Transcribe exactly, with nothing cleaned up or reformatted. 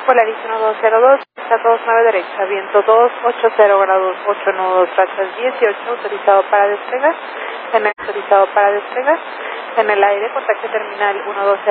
Polaris uno dos cero dos, está dos nueve derecha, viento dos ocho cero grados, ocho nudos, rachas dieciocho, autorizado para despegar, en el autorizado para despegar, en el aire, contacto terminal uno dos cero.